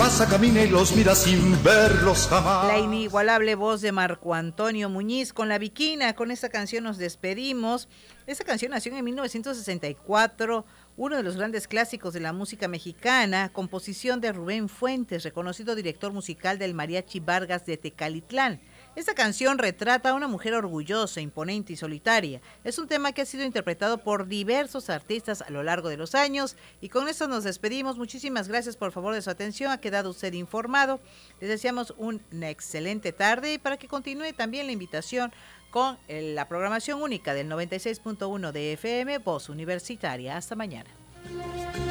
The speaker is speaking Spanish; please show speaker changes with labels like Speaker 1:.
Speaker 1: pasa, camina y los mira sin verlos jamás.
Speaker 2: La inigualable voz de Marco Antonio Muñiz con La Viquina. Con esta canción nos despedimos. Esta canción nació en 1964, uno de los grandes clásicos de la música mexicana, composición de Rubén Fuentes, reconocido director musical del Mariachi Vargas de Tecalitlán. Esta canción retrata a una mujer orgullosa, imponente y solitaria. Es un tema que ha sido interpretado por diversos artistas a lo largo de los años. Y con esto nos despedimos. Muchísimas gracias por favor de su atención. Ha quedado usted informado. Les deseamos una excelente tarde y para que continúe también la invitación con la programación única del 96.1 de FM, Voz Universitaria. Hasta mañana.